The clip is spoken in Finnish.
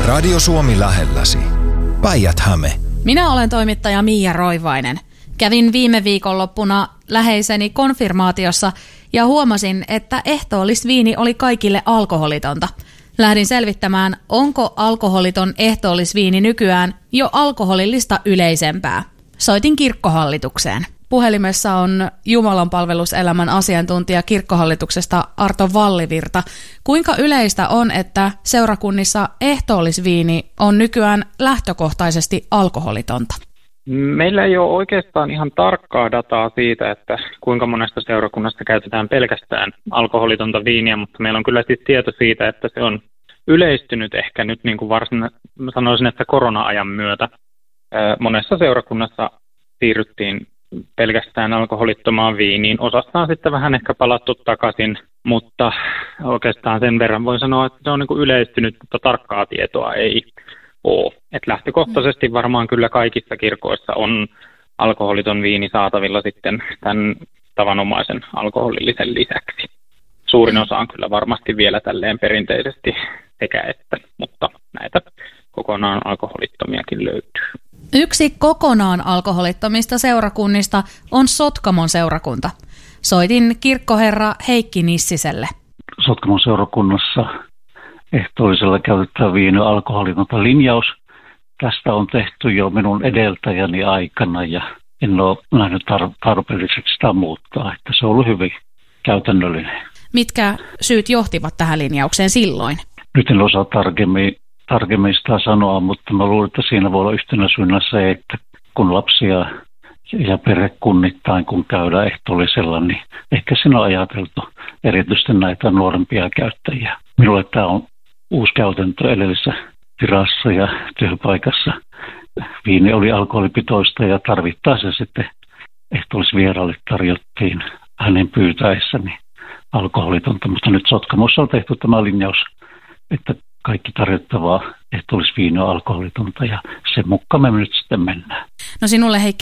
Radio Suomi lähelläsi. Päijät-Häme. Minä olen toimittaja Miia Roivainen. Kävin viime viikonloppuna läheiseni konfirmaatiossa ja huomasin, että ehtoollisviini oli kaikille alkoholitonta. Lähdin selvittämään, onko alkoholiton ehtoollisviini nykyään jo alkoholillista yleisempää. Soitin kirkkohallitukseen. Puhelimessa on Jumalanpalveluselämän asiantuntija kirkkohallituksesta Arto Vallivirta. Kuinka yleistä on, että seurakunnissa ehtoollisviini on nykyään lähtökohtaisesti alkoholitonta? Meillä ei ole oikeastaan ihan tarkkaa dataa siitä, että kuinka monesta seurakunnasta käytetään pelkästään alkoholitonta viiniä, mutta meillä on kyllä tieto siitä, että se on yleistynyt ehkä nyt niin kuin sanoisin, että korona-ajan myötä. Monessa seurakunnassa siirryttiin pelkästään alkoholittomaan viiniin. Osasta on sitten vähän ehkä palattu takaisin, mutta oikeastaan sen verran voi sanoa, että se on niin kuin yleistynyt, mutta tarkkaa tietoa ei ole. Et lähtökohtaisesti varmaan kyllä kaikissa kirkoissa on alkoholiton viini saatavilla sitten tämän tavanomaisen alkoholillisen lisäksi. Suurin osa on kyllä varmasti vielä tälleen perinteisesti sekä että, mutta näitä kokonaan alkoholittomiakin löytyy. Yksi kokonaan alkoholittomista seurakunnista on Sotkamon seurakunta. Soitin kirkkoherra Heikki Nissiselle. Sotkamon seurakunnassa ehtoollisella käytetään viini alkoholitonta linjaus. Tästä on tehty jo minun edeltäjäni aikana ja en ole nähnyt tarpeelliseksi sitä muuttaa, että se on ollut hyvin käytännöllinen. Mitkä syyt johtivat tähän linjaukseen silloin? Nyt en osaa tarkemmin sitä sanoa, mutta mä luulen, että siinä voi olla yhtenä syynä se, että kun lapsia ja perhekunnittain kun käydään ehtoollisella, niin ehkä siinä on ajateltu erityisesti näitä nuorempia käyttäjiä. Minulle tämä on uusi käytäntö edellisessä virassa ja työpaikassa. Viini oli alkoholipitoista ja tarvittaessa sitten ehtoollisvieraille tarjottiin hänen pyytäessäni alkoholitonta, mutta nyt Sotkamossa on tehty tämä linjaus, että kaikki tarjottavaa ehtoollisviini on alkoholitonta ja sen mukaan me nyt sitten mennään. No sinulle Heikki